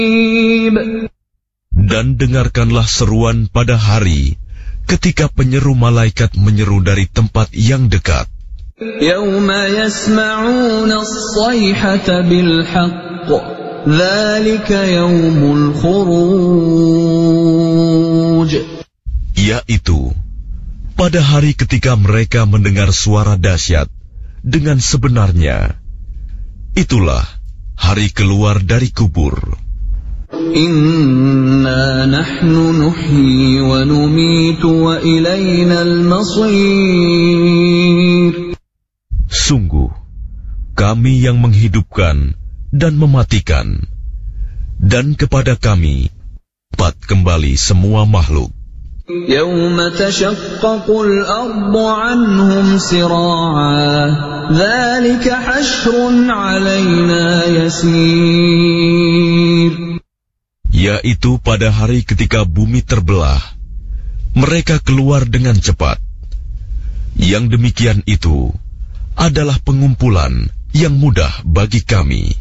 Dan dengarkanlah seruan pada hari ketika penyeru malaikat menyeru dari tempat yang dekat. Yauma yasma'una as-sayhata bil haqq, dzalika yaumul khuruj. Yaitu pada hari ketika mereka mendengar suara dahsyat dengan sebenarnya. Itulah hari keluar dari kubur. Inna nahnu nuhyi wa numitu wa ilainal masir. Sungguh, kami yang menghidupkan dan mematikan, dan kepada kami dapat kembali semua makhluk. Yawma tashaqqaqul ardu anhum sira'a, dzalika hashrun 'alaina yasir. Yaitu pada hari ketika bumi terbelah, mereka keluar dengan cepat. Yang demikian itu adalah pengumpulan yang mudah bagi kami.